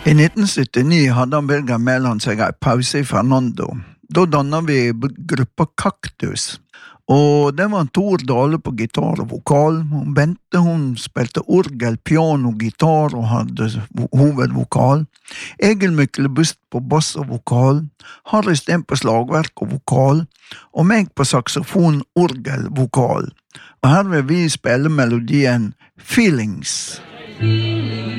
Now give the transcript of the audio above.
I 1979 hadde han Birger Meland seg en pause i Fernando. Da dannet vi gruppa Kaktus. Og det var Tor Dale på gitar og vokal. Bente hun spilte orgel, piano, gitar og hadde hovedvokal. Egil Myklebust på bass og vokal. Harry Sten på slagverk og vokal. Og meg på saxofon, orgel, vokal. Og her vil vi spille melodien Feelings.